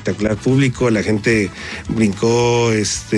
espectacular público, la gente brincó,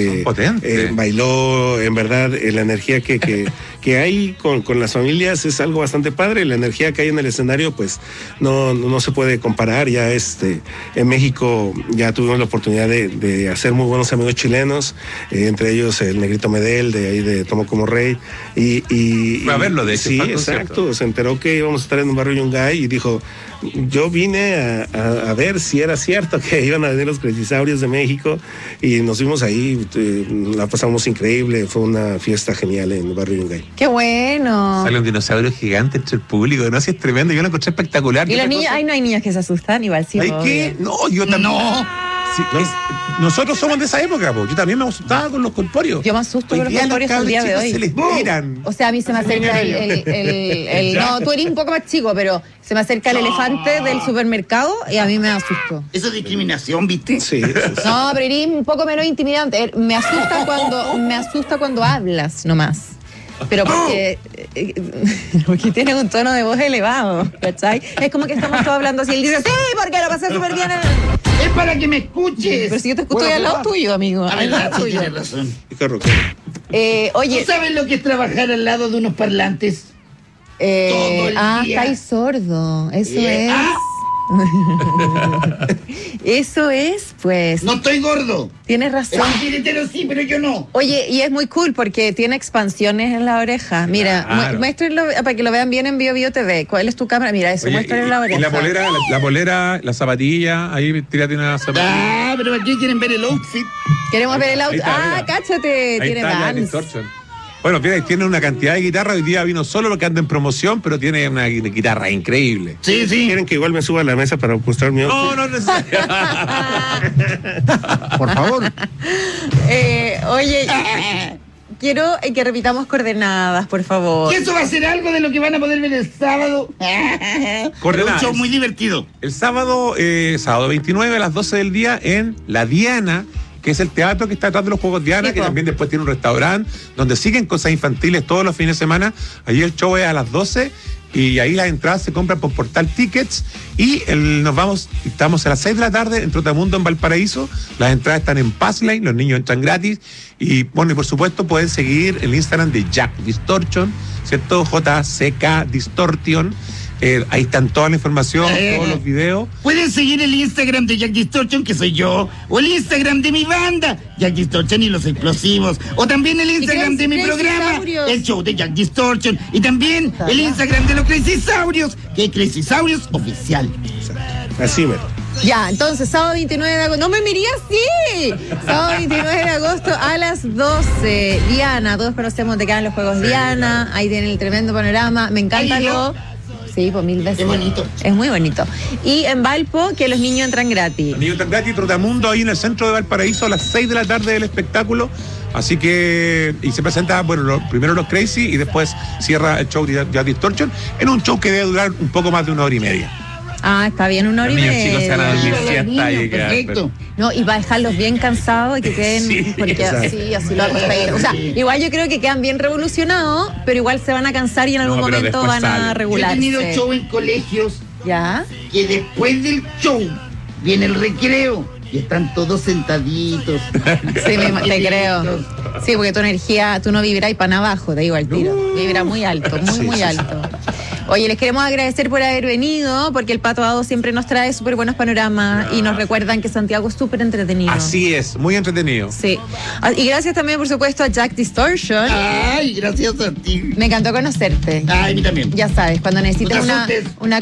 bailó, en verdad, la energía que hay con las familias es algo bastante padre. La energía que hay en el escenario, pues no se puede comparar. Ya en México ya tuvimos la oportunidad de hacer muy buenos amigos chilenos, entre ellos el Negrito Medel, de ahí de Tomo Como Rey. Fue a verlo, de hecho. Sí, exacto. Se enteró que íbamos a estar en un barrio Yungay y dijo, yo vine a ver si era cierto que iban a venir los Cresisaurios de México, y nos vimos ahí, la pasamos increíble, fue una fiesta genial en el barrio Yungay. ¡Qué bueno! Sale un dinosaurio gigante entre el público, ¿no? Así es tremendo, yo lo encontré espectacular. ¿Y los niños? Ay, no hay niños que se asustan, igual sí. ¿Hay qué? No, yo también. No. Sí, nosotros somos de esa época, po. Yo también me asustaba con los corpóreos. Yo me asusto con los corpóreos el día de hoy. Se les tiran. O sea, a mí se me acerca no, tú eres un poco más chico, pero se me acerca el elefante del supermercado y a mí me asusto. Eso es discriminación, ¿viste? Sí. No, pero eres un poco menos intimidante. Me asusta cuando hablas nomás. Pero porque tiene un tono de voz elevado, ¿cachai? Es como que estamos todos hablando así. Él dice, sí, porque lo pasé súper bien. Es para que me escuches. Pero si yo te escucho al lado tuyo, amigo. Al lado tuyo. Tienes razón. Oye, ¿tú sabes lo que es trabajar al lado de unos parlantes? Todo el día. Estáis sordo. Eso es. Eso es, pues. No estoy gordo. Tienes razón. El tiritero sí, pero yo no. Oye, y es muy cool porque tiene expansiones en la oreja. Mira, claro. Muéstrenlo para que lo vean bien en BioBio TV. ¿Cuál es tu cámara? Mira, eso, muéstrenlo en la oreja. Y la polera, la zapatilla, ahí tírate una zapatilla. Pero aquí quieren ver el outfit. Queremos ver el outfit. Cáchate, ahí tiene Vans. Bueno, tiene una cantidad de guitarras. Hoy día vino solo porque anda en promoción, pero tiene una guitarra increíble. Sí. ¿Quieren que igual me suba a la mesa para mostrar mi outfit? No es necesario. Por favor. Oye, quiero que repitamos coordenadas, por favor. ¿Y eso va a ser algo de lo que van a poder ver el sábado? Coordenadas. Un show muy divertido. El sábado 29 a las 12 del día en La Diana, que es el teatro que está detrás de los Juegos Diana, que también después tiene un restaurante donde siguen cosas infantiles todos los fines de semana. Allí el show es a las 12 y ahí las entradas se compran por Portal Tickets y estamos a las 6 de la tarde en Trotamundo, en Valparaíso. Las entradas están en Passlane, los niños entran gratis y bueno, y por supuesto pueden seguir el Instagram de Jack Distortion, ¿cierto? JCK Distortion. Ahí están toda la información, todos los videos. Pueden seguir el Instagram de Jack Distortion, que soy yo, o el Instagram de mi banda, Jack Distortion y los Explosivos, o también el Instagram de mi programa, el show de Jack Distortion, y también el Instagram de los Cresisaurios, que es Cresisaurios Oficial. Así, mero. Ya, entonces, sábado 29 de agosto. ¡No me miré así! Sábado 29 de agosto a las 12. Diana, todos conocemos de qué eran los Juegos Diana. Ahí tienen el tremendo panorama. Me encanta Sí, pues 1000 veces. Es bonito. Es muy bonito. Y en Valpo, que los niños entran gratis. Los niños entran gratis, Trotamundo, ahí en el centro de Valparaíso, a las 6 de la tarde del espectáculo. Así que, y se presenta, primero los Crazy y después cierra el show de Jack Distortion, en un show que debe durar un poco más de 1 hora y media. Está bien, 1 hora y media. Los niños chicos se van a dormir siesta y perfecto. No, y va a dejarlos bien cansados y que queden, porque así lo acostáis. O sea, igual yo creo que quedan bien revolucionados, pero igual se van a cansar y en algún momento van a regularse. Yo he tenido show en colegios. ¿Ya? Que después del show viene el recreo y están todos sentaditos. Sí, te creo. Sí, porque tu energía, tú no vibras y para abajo, te digo al tiro. Vibra muy alto, muy alto. Oye, les queremos agradecer por haber venido, porque el Pato Dado siempre nos trae súper buenos panoramas y nos recuerdan que Santiago es súper entretenido. Así es, muy entretenido. Sí. Y gracias también, por supuesto, a Jack Distortion. Ay, gracias a ti. Me encantó conocerte. Ay, a mí también. Ya sabes, cuando necesites una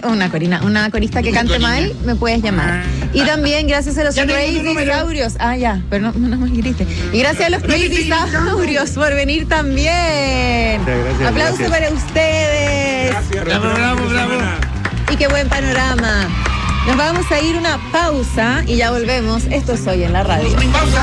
corista que cante mal, me puedes llamar. Y también gracias a los Cresisaurios. Ya, pero no me grites. Y gracias a los Cresisaurios por venir también. Gracias, aplauso para ustedes. Gracias, bravo. Y qué buen panorama. Nos vamos a ir una pausa y ya volvemos. Esto es Hoy en la Radio.